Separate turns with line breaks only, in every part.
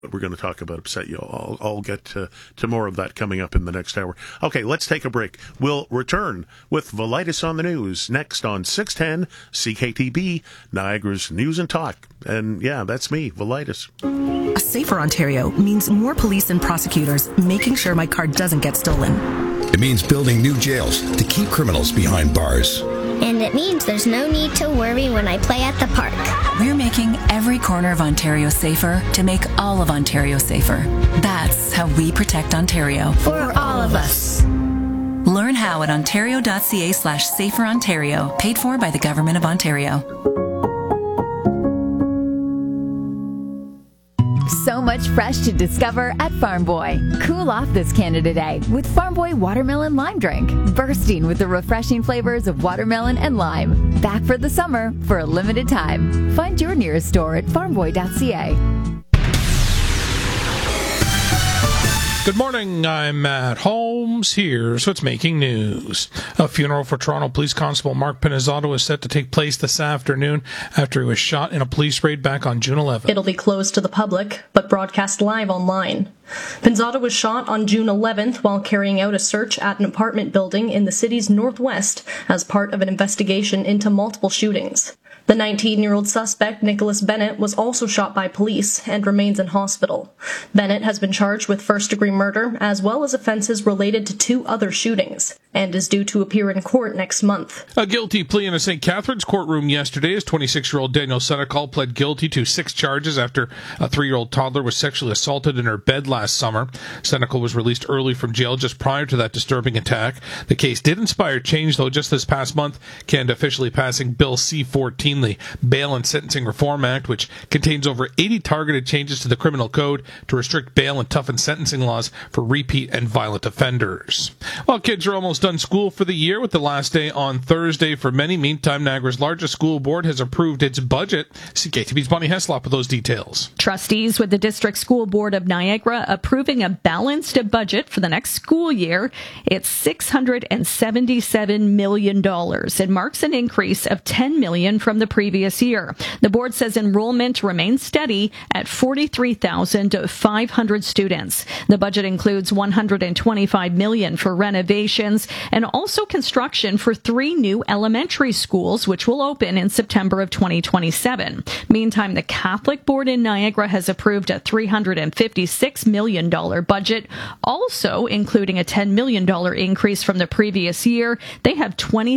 we're going to talk about upset you. I'll get to more of that coming up in the next hour. Okay, let's take a break. We'll return with Velitis on the News next on 610 CKTB, Niagara's News and Talk. And yeah, that's me, Velitis.
A safer Ontario means more police and prosecutors making sure my car doesn't get stolen.
It means building new jails to keep criminals behind bars.
And it means there's no need to worry when I play at the park.
We're making every corner of Ontario safer to make all of Ontario safer. That's how we protect Ontario.
For all of us.
Learn how at ontario.ca/saferontario, paid for by the Government of Ontario.
So much fresh to discover at Farm Boy. Cool off this Canada Day with Farm Boy Watermelon Lime Drink, bursting with the refreshing flavors of watermelon and lime. Back for the summer for a limited time. Find your nearest store at farmboy.ca.
Good morning, I'm Matt Holmes. Here's what's making news. A funeral for Toronto Police Constable Mark Pinizzotto is set to take place this afternoon after he was shot in a police raid back on June 11th.
It'll be closed to the public, but broadcast live online. Pinizzotto was shot on June 11th while carrying out a search at an apartment building in the city's northwest as part of an investigation into multiple shootings. The 19-year-old suspect, Nicholas Bennett, was also shot by police and remains in hospital. Bennett has been charged with first-degree murder as well as offenses related to 2 other shootings and is due to appear in court next month.
A guilty plea in a St. Catharines courtroom yesterday as 26-year-old Daniel Senecal pled guilty to 6 charges after a 3-year-old toddler was sexually assaulted in her bed last summer. Senecal was released early from jail just prior to that disturbing attack. The case did inspire change, though, just this past month, Canada officially passing Bill C-14, the Bail and Sentencing Reform Act, which contains over 80 targeted changes to the criminal code to restrict bail and toughen sentencing laws for repeat and violent offenders. Well, kids are almost done school for the year with the last day on Thursday for many. Meantime, Niagara's largest school board has approved its budget. CKTB's Bonnie Heslop with those details.
Trustees with the District School Board of Niagara approving a balanced budget for the next school year. It's $677 million. It marks an increase of $10 million from the previous year. The board says enrollment remains steady at 43,500 students. The budget includes $125 million for renovations and also construction for 3 new elementary schools, which will open in September of 2027. Meantime, the Catholic Board in Niagara has approved a $356 million budget, also including a $10 million increase from the previous year. They have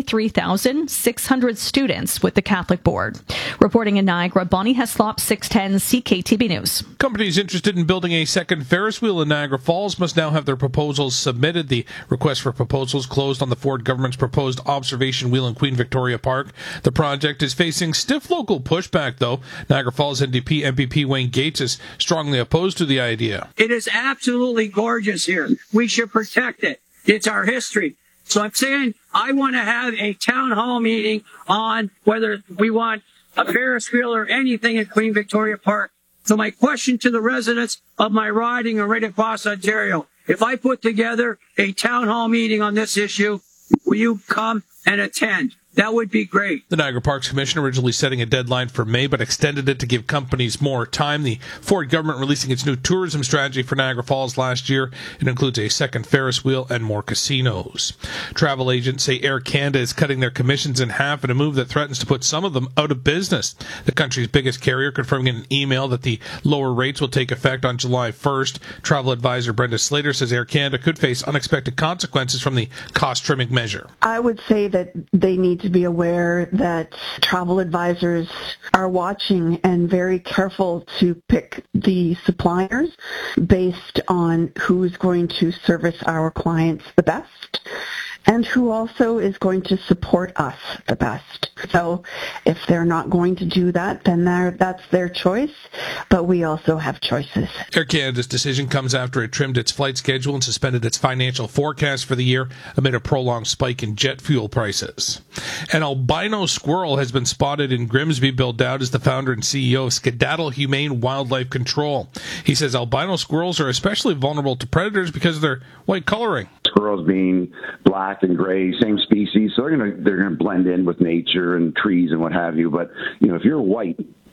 23,600 students with the Catholic Board. Reporting in Niagara, Bonnie Heslop, 610 CKTB News.
Companies interested in building a second Ferris wheel in Niagara Falls must now have their proposals submitted. The request for proposals closed on the Ford government's proposed observation wheel in Queen Victoria Park. The project is facing stiff local pushback, though. Niagara Falls NDP MPP Wayne Gates is strongly opposed to the idea.
It is absolutely gorgeous here. We should protect it. It's our history. So I'm saying I want to have a town hall meeting on whether we want a Ferris wheel or anything at Queen Victoria Park. So my question to the residents of my riding and right across Ontario, if I put together a town hall meeting on this issue, will you come and attend? That would be great.
The Niagara Parks Commission originally setting a deadline for May, but extended it to give companies more time. The Ford government releasing its new tourism strategy for Niagara Falls last year. It includes a second Ferris wheel and more casinos. Travel agents say Air Canada is cutting their commissions in half in a move that threatens to put some of them out of business. The country's biggest carrier confirming in an email that the lower rates will take effect on July 1st. Travel advisor Brenda Slater says Air Canada could face unexpected consequences from the cost-trimming measure.
I would say that they need to be aware that travel advisors are watching and very careful to pick the suppliers based on who's going to service our clients the best and who also is going to support us the best. So if they're not going to do that, then that's their choice, but we also have choices.
Air Canada's decision comes after it trimmed its flight schedule and suspended its financial forecast for the year amid a prolonged spike in jet fuel prices. An albino squirrel has been spotted in Grimsby. Bill Dowd is the founder and CEO of Skedaddle Humane Wildlife Control. He says albino squirrels are especially vulnerable to predators because of their white coloring.
Squirrels being black and gray, same species, so they're gonna blend in with nature and trees and what have you. But if you're white,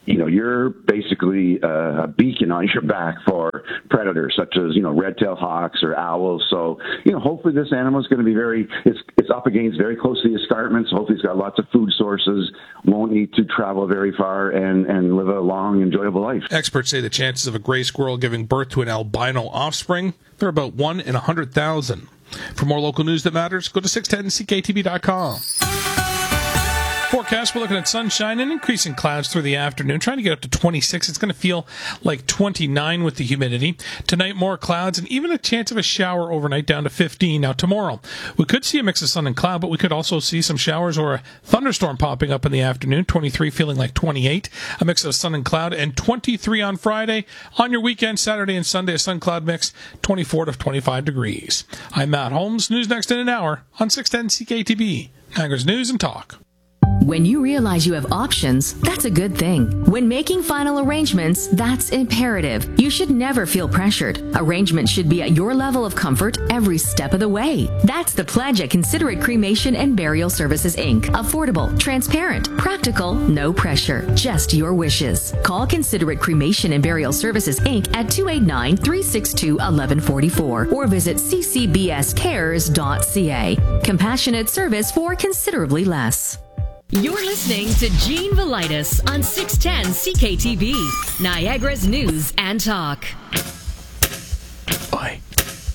you're basically a beacon on your back for predators such as, red-tailed hawks or owls. So, hopefully this animal is going to be it's up against very close to the escarpments. Hopefully it's got lots of food sources, won't need to travel very far and live a long, enjoyable life.
Experts say the chances of a gray squirrel giving birth to an albino offspring, they're about 1 in 100,000. For more local news that matters, go to 610ckTV.com. Forecast, we're looking at sunshine and increasing clouds through the afternoon, trying to get up to 26. It's going to feel like 29 with the humidity. Tonight, more clouds and even a chance of a shower overnight down to 15. Now, tomorrow, we could see a mix of sun and cloud, but we could also see some showers or a thunderstorm popping up in the afternoon. 23 feeling like 28. A mix of sun and cloud, and 23 on Friday. On your weekend, Saturday and Sunday, a sun-cloud mix, 24 to 25 degrees. I'm Matt Holmes. News next in an hour on 610 CKTB, Niagara's News and Talk.
When you realize you have options, that's a good thing. When making final arrangements, that's imperative. You should never feel pressured. Arrangements should be at your level of comfort every step of the way. That's the pledge at Considerate Cremation and Burial Services, Inc. Affordable, transparent, practical, no pressure, just your wishes. Call Considerate Cremation and Burial Services, Inc. at 289-362-1144 or visit ccbscares.ca. Compassionate service for considerably less.
You're listening to Gene Velitis on 610 CKTB, Niagara's News and Talk.